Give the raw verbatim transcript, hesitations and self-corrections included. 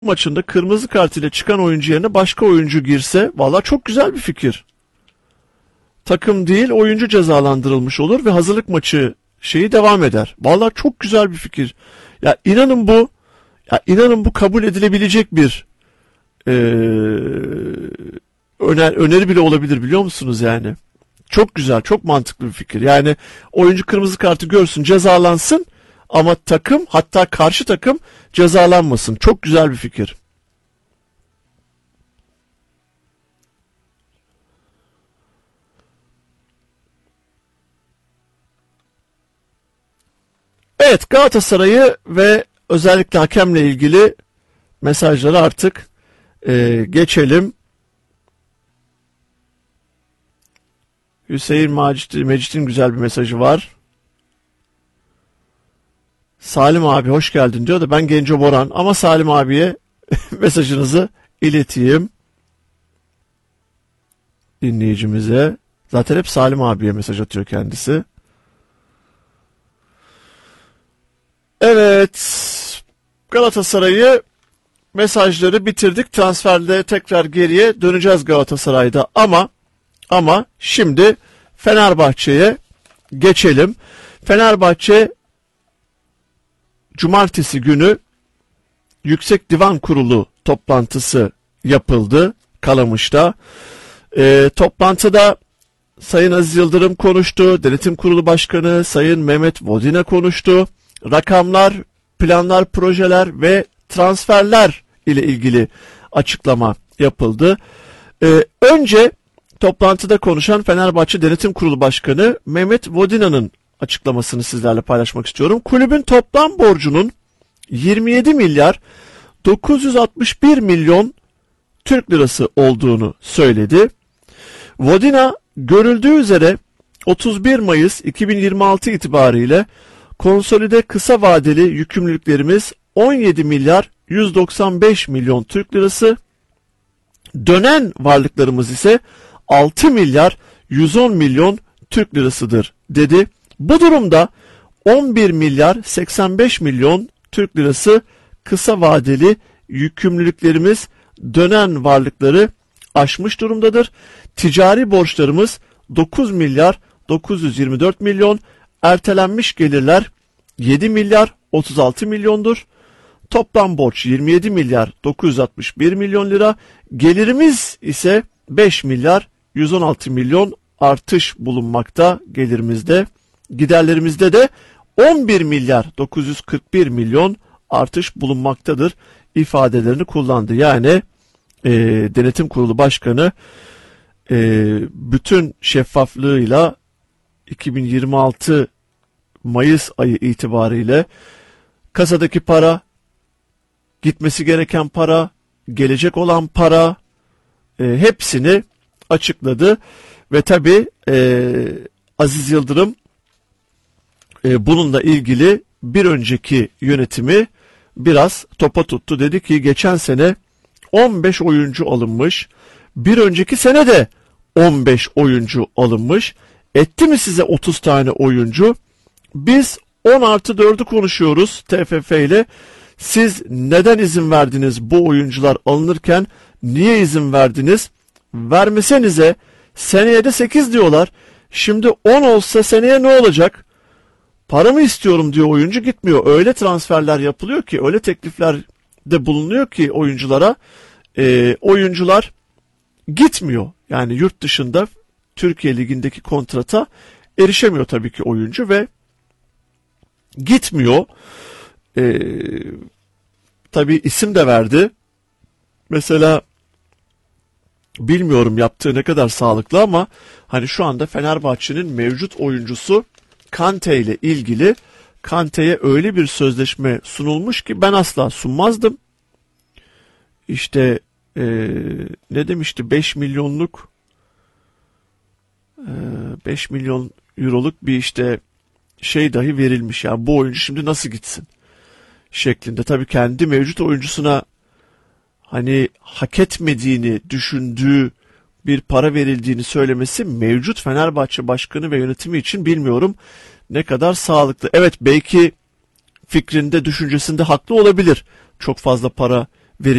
maçında kırmızı kart ile çıkan oyuncu yerine başka oyuncu girse valla çok güzel bir fikir. Takım değil oyuncu cezalandırılmış olur ve hazırlık maçı şeyi devam eder. Valla çok güzel bir fikir. Ya inanın bu ya inanın bu kabul edilebilecek bir ee, öner, öneri bile olabilir biliyor musunuz yani? Çok güzel, çok mantıklı bir fikir. Yani oyuncu kırmızı kartı görsün, cezalansın ama takım, hatta karşı takım cezalanmasın. Çok güzel bir fikir. Evet, Galatasaray'ı ve özellikle hakemle ilgili mesajları artık e, geçelim. Hüseyin Macit, Mecit'in güzel bir mesajı var. Salim abi hoş geldin diyor da ben Genco Boran ama Salim abiye mesajınızı ileteyim. Dinleyicimize. Zaten hep Salim abiye mesaj atıyor kendisi. Evet. Galatasaray'ı mesajları bitirdik. Transferde tekrar geriye döneceğiz Galatasaray'da ama ama şimdi Fenerbahçe'ye geçelim. Fenerbahçe Cumartesi günü Yüksek Divan Kurulu toplantısı yapıldı Kalamış'ta. E, toplantıda Sayın Aziz Yıldırım konuştu, Denetim Kurulu Başkanı Sayın Mehmet Vodina konuştu. Rakamlar, planlar, projeler ve transferler ile ilgili açıklama yapıldı. E, önce toplantıda konuşan Fenerbahçe Denetim Kurulu Başkanı Mehmet Vodina'nın açıklamasını sizlerle paylaşmak istiyorum. Kulübün toplam borcunun yirmi yedi milyar dokuz yüz altmış bir milyon Türk lirası olduğunu söyledi. Vodina görüldüğü üzere otuz bir Mayıs iki bin yirmi altı itibariyle konsolide kısa vadeli yükümlülüklerimiz on yedi milyar yüz doksan beş milyon Türk lirası, dönen varlıklarımız ise altı milyar yüz on milyon Türk lirasıdır dedi. Bu durumda on bir milyar seksen beş milyon Türk lirası kısa vadeli yükümlülüklerimiz dönen varlıkları aşmış durumdadır. Ticari borçlarımız dokuz milyar dokuz yüz yirmi dört milyon, ertelenmiş gelirler yedi milyar otuz altı milyondur. Toplam borç yirmi yedi milyar dokuz yüz altmış bir milyon lira, gelirimiz ise beş milyar yüz on altı milyon artış bulunmakta gelirimizde. Giderlerimizde de on bir milyar dokuz yüz kırk bir milyon artış bulunmaktadır ifadelerini kullandı. Yani e, Denetim Kurulu Başkanı e, bütün şeffaflığıyla iki bin yirmi altı Mayıs ayı itibariyle kasadaki para, gitmesi gereken para, gelecek olan para e, hepsini açıkladı ve tabi e, Aziz Yıldırım e, bununla ilgili bir önceki yönetimi biraz topa tuttu. Dedi ki geçen sene on beş oyuncu alınmış, bir önceki sene de on beş oyuncu alınmış. Etti mi size otuz tane oyuncu? Biz on artı dördü konuşuyoruz T F F ile. Siz neden izin verdiniz bu oyuncular alınırken? Niye izin verdiniz? Vermesenize seneye de sekiz diyorlar. Şimdi on olsa seneye ne olacak? Para mı istiyorum diyor oyuncu, gitmiyor. Öyle transferler yapılıyor ki, öyle teklifler de bulunuyor ki oyunculara. E, oyuncular gitmiyor. Yani yurt dışında Türkiye Ligi'ndeki kontrata erişemiyor tabii ki oyuncu ve gitmiyor. E, tabii isim de verdi. Mesela bilmiyorum yaptığı ne kadar sağlıklı ama hani şu anda Fenerbahçe'nin mevcut oyuncusu Kante ile ilgili Kante'ye öyle bir sözleşme sunulmuş ki ben asla sunmazdım. İşte e, ne demişti, beş milyonluk e, beş milyon euroluk bir işte şey dahi verilmiş. Yani bu oyuncu şimdi nasıl gitsin şeklinde. Tabii kendi mevcut oyuncusuna hani hak etmediğini düşündüğü bir para verildiğini söylemesi mevcut Fenerbahçe başkanı ve yönetimi için bilmiyorum ne kadar sağlıklı. Evet, belki fikrinde, düşüncesinde haklı olabilir. Çok fazla para